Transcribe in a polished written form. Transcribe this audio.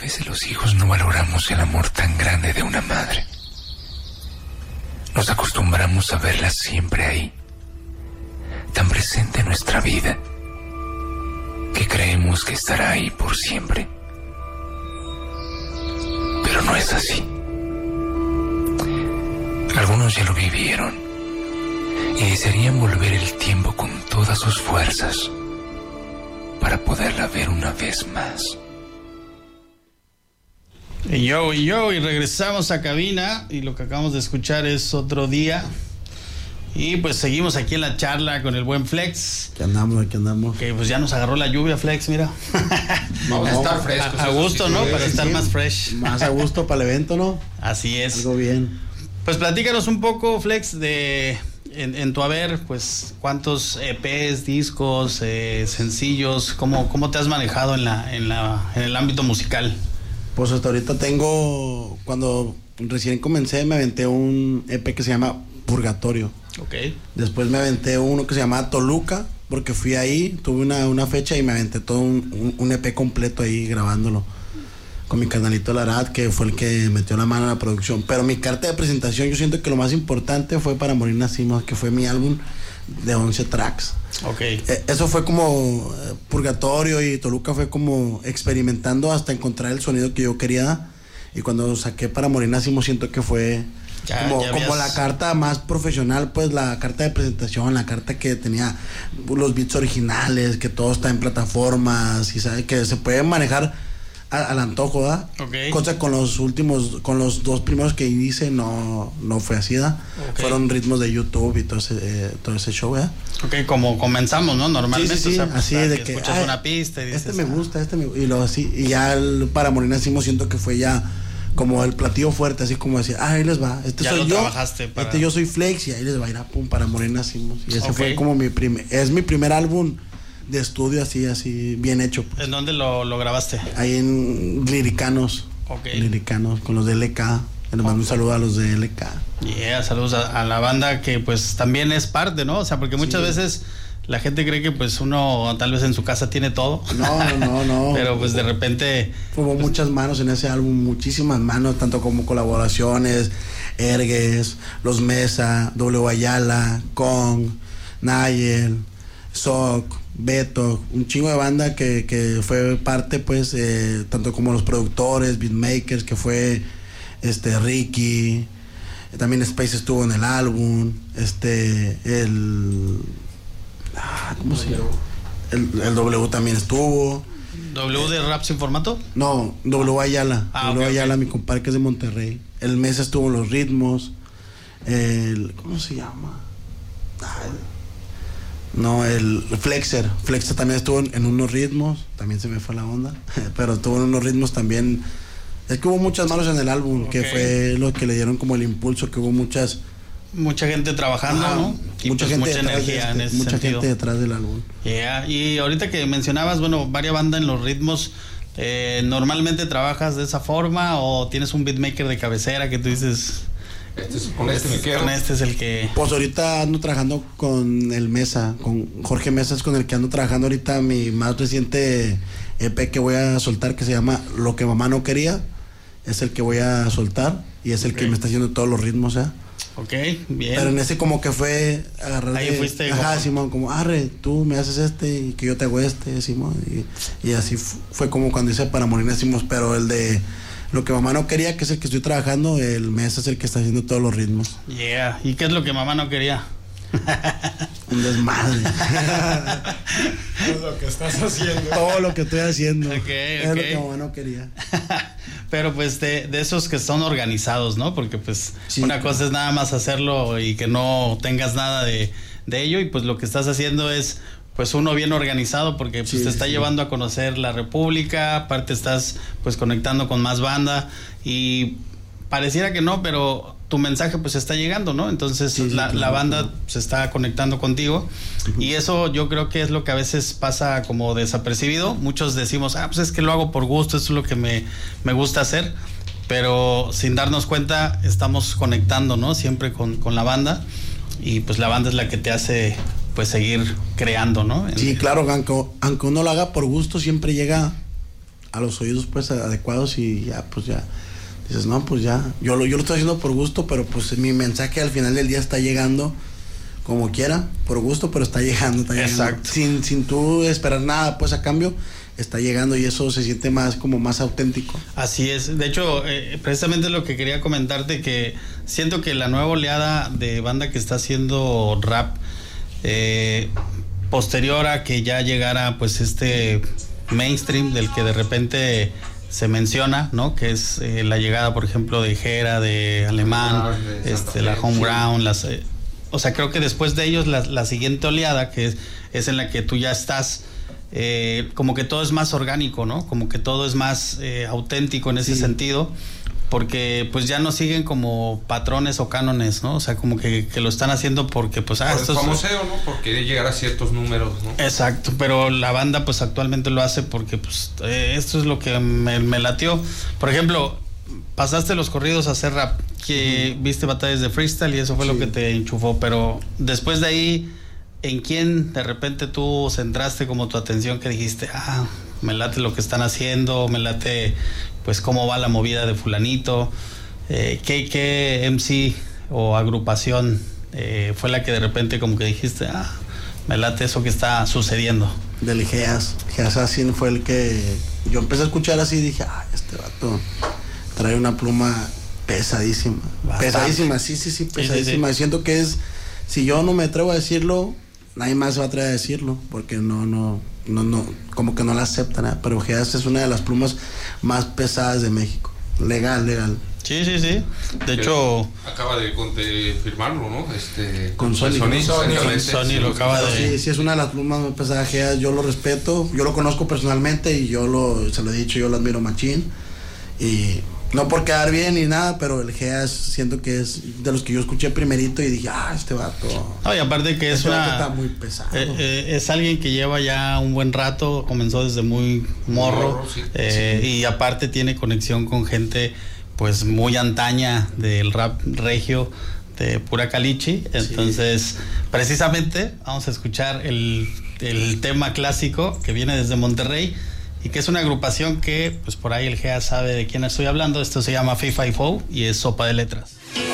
veces los hijos no valoramos el amor tan grande de una madre. Nos acostumbramos a verla siempre ahí, tan presente en nuestra vida, que creemos que estará ahí por siempre. Pero no es así. Algunos ya lo vivieron y desearían volver el tiempo con todas sus fuerzas para poderla ver una vez más. Y regresamos a cabina y lo que acabamos de escuchar es Otro Día. Y pues seguimos aquí en la charla con el buen Flex. Aquí andamos. Que pues ya nos agarró la lluvia, Flex, mira. Vamos a estar frescos. A gusto, ¿no? Para estar más fresh. Más a gusto para el evento, ¿no? Así es. Algo bien. Pues platícanos un poco, Flex, de en tu haber, pues cuántos EPs, discos, sencillos, cómo te has manejado en el ámbito musical. Pues hasta ahorita cuando recién comencé, me aventé un EP que se llama Purgatorio. Ok. Después me aventé uno que se llama Toluca, porque fui ahí, tuve una fecha y me aventé todo un EP completo ahí grabándolo. Con mi carnalito Larad, que fue el que metió la mano en la producción. Pero mi carta de presentación, yo siento que lo más importante fue Para Morir Nacimos, que fue mi álbum de 11 tracks. Ok. Eso fue como Purgatorio, y Toluca fue como experimentando hasta encontrar el sonido que yo quería. Y cuando saqué Para Morir Nacimos, siento que fue como la carta más profesional, pues la carta de presentación, la carta que tenía los beats originales, que todo está en plataformas y sabe que se puede manejar al antojo, ¿verdad? Okay. Cosa con los dos primeros que hice no fue así, ¿verdad? Okay. Fueron ritmos de YouTube y todo ese show, ¿verdad? Ok, como comenzamos, ¿no? Normalmente, sí, o sea, pues, así de que escuchas una pista y dices, me gusta, y luego así, y ya Para Morir Nacimos siento que fue ya como el platillo fuerte, así como decir, ahí les va, ya soy yo, yo soy Flex, y ahí les va a ir a Para Morir Nacimos, y ese fue como mi primer álbum de estudio así bien hecho, pues. ¿En dónde lo grabaste? Ahí en Liricanos. Okay. Liricanos, con los de LK. Les mando un saludo a los de LK. Yeah, saludos a la banda que pues también es parte, ¿no? O sea, porque muchas veces la gente cree que pues uno tal vez en su casa tiene todo. No. Pero pues de repente hubo muchas manos en ese álbum, muchísimas manos, tanto como colaboraciones, Ergues, Los Mesa, W Ayala, Kong, Nayel, Soc, Beto, un chingo de banda que fue parte, pues, tanto como los productores, beatmakers, que fue Ricky, también Space estuvo en el álbum, ¿cómo se llama? El W también estuvo. ¿W de Rap Sin Formato? No, W Ayala. Okay, Ayala, mi compadre, que es de Monterrey. El Mesa estuvo en los ritmos. ¿Cómo se llama? El Flexer también estuvo en unos ritmos, también se me fue la onda, pero estuvo en unos ritmos también. Es que hubo muchas manos en el álbum, que fue lo que le dieron como el impulso, que hubo mucha gente trabajando, ¿no? Y mucha energía en ese mucha sentido. Gente detrás del álbum. Yeah. Y ahorita que mencionabas, varias bandas en los ritmos, ¿normalmente trabajas de esa forma o tienes un beatmaker de cabecera que tú dices... Con este es el que... Pues ahorita ando trabajando con el Mesa, con Jorge Mesa, es con el que ando trabajando ahorita mi más reciente EP que voy a soltar, que se llama Lo que mamá no quería. Es el que voy a soltar y es el que me está haciendo todos los ritmos, ¿eh? Ok, bien. Pero en ese como que fue agarrar ahí fuiste Simón, como tú me haces y que yo te hago Simón, y así fue como cuando hice Para Morir Nacimos, pero el de Lo que mamá no quería, que es el que estoy trabajando, el Mesa es el que está haciendo todos los ritmos. Yeah. ¿Y qué es lo que mamá no quería? Un desmadre. Es lo que estás haciendo. Todo lo que estoy haciendo. Okay. Es lo que mamá no quería. Pero pues de esos que son organizados, ¿no? Porque pues una cosa es nada más hacerlo y que no tengas nada de ello, y pues lo que estás haciendo es pues uno bien organizado, porque pues te está llevando a conocer la República, aparte estás pues conectando con más banda y pareciera que no, pero tu mensaje pues está llegando, ¿no? Entonces la banda se está conectando contigo, y eso yo creo que es lo que a veces pasa como desapercibido. Muchos decimos, pues es que lo hago por gusto, eso es lo que me gusta hacer, pero sin darnos cuenta estamos conectando, ¿no? Siempre con la banda, y pues la banda es la que te hace pues seguir creando, ¿no? Sí, claro, aunque uno lo haga por gusto, siempre llega a los oídos pues adecuados y ya pues ya dices, no, pues ya, yo lo estoy haciendo por gusto, pero pues mi mensaje al final del día está llegando como quiera, por gusto, pero está llegando. Exacto. Sin tú esperar nada pues a cambio, está llegando y eso se siente más como más auténtico. Así es. De hecho, precisamente lo que quería comentarte, que siento que la nueva oleada de banda que está haciendo rap, posterior a que ya llegara pues este mainstream del que de repente se menciona, ¿no? Que es la llegada, por ejemplo, de Jera, de Alemán, la Homeground, o sea, creo que después de ellos la siguiente oleada, que es en la que tú ya estás, como que todo es más orgánico, ¿no? Como que todo es más auténtico en ese sentido, porque pues ya no siguen como patrones o cánones, ¿no? O sea, como que lo están haciendo porque pues... por esto el famoseo, ¿no? Porque llegar a ciertos números, ¿no? Exacto, pero la banda pues actualmente lo hace porque pues esto es lo que me latió. Por ejemplo, pasaste los corridos a hacer rap, que viste batallas de freestyle y eso fue lo que te enchufó, pero después de ahí, ¿en quién de repente tú centraste como tu atención que dijiste, me late lo que están haciendo, me late pues cómo va la movida de fulanito? ¿Qué MC o agrupación fue la que de repente como que dijiste, me late eso que está sucediendo? Del Geas Assassin fue el que yo empecé a escuchar así y dije, este vato trae una pluma pesadísima. Bastante. Pesadísima, sí, pesadísima. Sí. Siento que si yo no me atrevo a decirlo, nadie más se va a atrever a decirlo, porque no, como que no la aceptan, pero Geas es una de las plumas más pesadas de México. Legal. Sí. De hecho, acaba de firmarlo, ¿no? Con Sony. Sony lo acaba de... Sí, es una de las plumas más pesadas. Geas, yo lo respeto, yo lo conozco personalmente y se lo he dicho, yo lo admiro machín. Y no por quedar bien ni nada, pero el Geas siento que es de los que yo escuché primerito y dije, este vato. No, y aparte que está muy pesado. Es alguien que lleva ya un buen rato, comenzó desde muy morro, sí. Y aparte tiene conexión con gente pues muy antaña del rap regio de pura Caliche. Entonces, precisamente vamos a escuchar el tema clásico que viene desde Monterrey y que es una agrupación que pues por ahí el Gea sabe de quién estoy hablando. Esto se llama Fee Fi Fo y es Sopa de Letras.